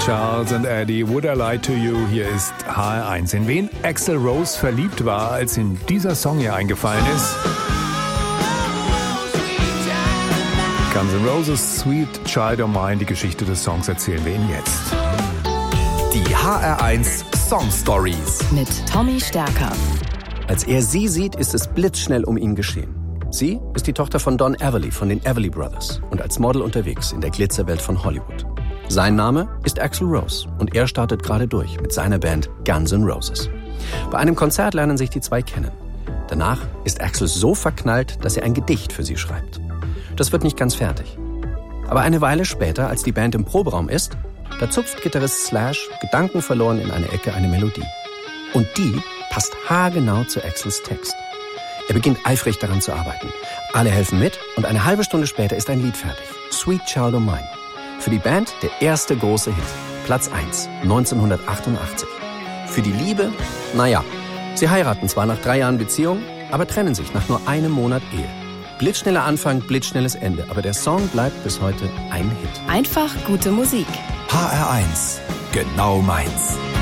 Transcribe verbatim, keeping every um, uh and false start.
Charles and Eddie, Would I Lie to You? Hier ist H R eins. In wen Axl Rose verliebt war, als ihm dieser Song hier eingefallen ist? Guns N' Roses, Sweet Child O' Mine. Die Geschichte des Songs erzählen wir Ihnen jetzt. Die H R eins Song Stories mit Tommy Stärker. Als er sie sieht, ist es blitzschnell um ihn geschehen. Sie ist die Tochter von Don Everly von den Everly Brothers und als Model unterwegs in der Glitzerwelt von Hollywood. Sein Name ist Axl Rose und er startet gerade durch mit seiner Band Guns N' Roses. Bei einem Konzert lernen sich die zwei kennen. Danach ist Axl so verknallt, dass er ein Gedicht für sie schreibt. Das wird nicht ganz fertig. Aber eine Weile später, als die Band im Proberaum ist, da zupft Gitarrist Slash gedankenverloren in eine Ecke eine Melodie. Und die passt haargenau zu Axls Text. Er beginnt eifrig daran zu arbeiten. Alle helfen mit und eine halbe Stunde später ist ein Lied fertig. Sweet Child O' Mine. Für die Band der erste große Hit. Platz eins, neunzehnhundertachtundachtzig. Für die Liebe, naja, sie heiraten zwar nach drei Jahren Beziehung, aber trennen sich nach nur einem Monat Ehe. Blitzschneller Anfang, blitzschnelles Ende, aber der Song bleibt bis heute ein Hit. Einfach gute Musik. H R eins, genau meins.